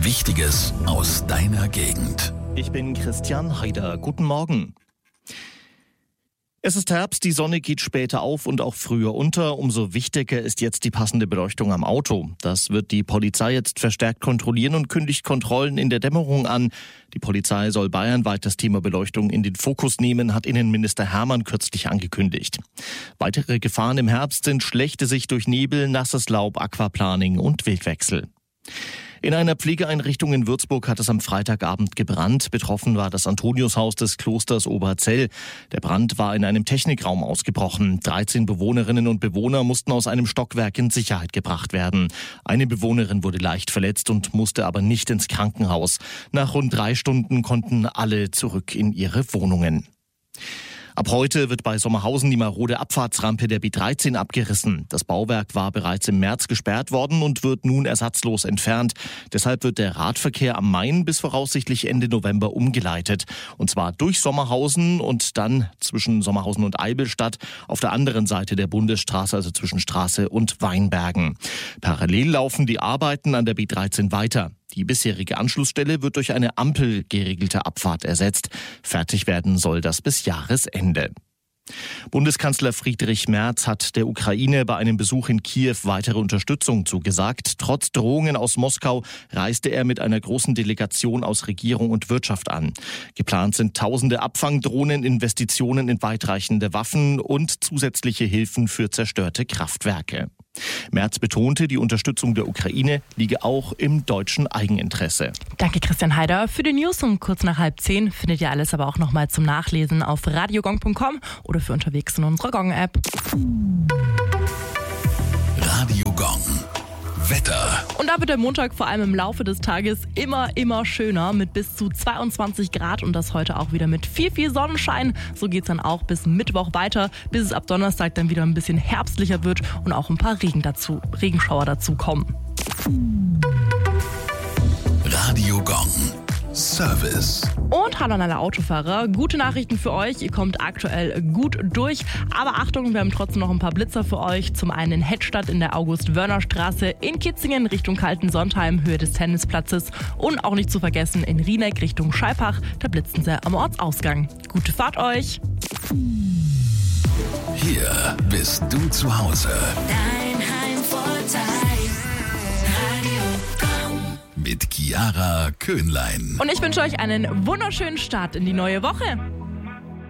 Wichtiges aus deiner Gegend. Ich bin Christian Haider. Guten Morgen. Es ist Herbst, die Sonne geht später auf und auch früher unter. Umso wichtiger ist jetzt die passende Beleuchtung am Auto. Das wird die Polizei jetzt verstärkt kontrollieren und kündigt Kontrollen in der Dämmerung an. Die Polizei soll bayernweit das Thema Beleuchtung in den Fokus nehmen, hat Innenminister Hermann kürzlich angekündigt. Weitere Gefahren im Herbst sind schlechte Sicht durch Nebel, nasses Laub, Aquaplaning und Wildwechsel. In einer Pflegeeinrichtung in Würzburg hat es am Freitagabend gebrannt. Betroffen war das Antoniushaus des Klosters Oberzell. Der Brand war in einem Technikraum ausgebrochen. 13 Bewohnerinnen und Bewohner mussten aus einem Stockwerk in Sicherheit gebracht werden. Eine Bewohnerin wurde leicht verletzt und musste aber nicht ins Krankenhaus. Nach rund 3 Stunden konnten alle zurück in ihre Wohnungen. Ab heute wird bei Sommerhausen die marode Abfahrtsrampe der B13 abgerissen. Das Bauwerk war bereits im März gesperrt worden und wird nun ersatzlos entfernt. Deshalb wird der Radverkehr am Main bis voraussichtlich Ende November umgeleitet. Und zwar durch Sommerhausen und dann zwischen Sommerhausen und Eibelstadt auf der anderen Seite der Bundesstraße, also zwischen Straße und Weinbergen. Parallel laufen die Arbeiten an der B13 weiter. Die bisherige Anschlussstelle wird durch eine ampelgeregelte Abfahrt ersetzt. Fertig werden soll das bis Jahresende. Bundeskanzler Friedrich Merz hat der Ukraine bei einem Besuch in Kiew weitere Unterstützung zugesagt. Trotz Drohungen aus Moskau reiste er mit einer großen Delegation aus Regierung und Wirtschaft an. Geplant sind tausende Abfangdrohnen, Investitionen in weitreichende Waffen und zusätzliche Hilfen für zerstörte Kraftwerke. Merz betonte, die Unterstützung der Ukraine liege auch im deutschen Eigeninteresse. Danke Christian Haider. Für die News um kurz nach 9:30 findet ihr alles aber auch nochmal zum Nachlesen auf radiogong.com oder für unterwegs in unserer Gong-App. Radio Gong. Wetter. Und da wird der Montag vor allem im Laufe des Tages immer schöner mit bis zu 22 Grad und das heute auch wieder mit viel Sonnenschein. So geht's dann auch bis Mittwoch weiter, bis es ab Donnerstag dann wieder ein bisschen herbstlicher wird und auch ein paar Regenschauer dazu kommen. Radio Gong. Service. Und hallo an alle Autofahrer, gute Nachrichten für euch, ihr kommt aktuell gut durch, aber Achtung, wir haben trotzdem noch ein paar Blitzer für euch. Zum einen in Hettstadt in der August-Wörner-Straße, in Kitzingen Richtung Kaltensontheim, Höhe des Tennisplatzes und auch nicht zu vergessen in Rieneck Richtung Scheibach, da blitzen sie am Ortsausgang. Gute Fahrt euch! Hier bist du zu Hause. Dein Heimvorteil. Radio Gong. Mit Chiara Köhnlein. Und ich wünsche euch einen wunderschönen Start in die neue Woche.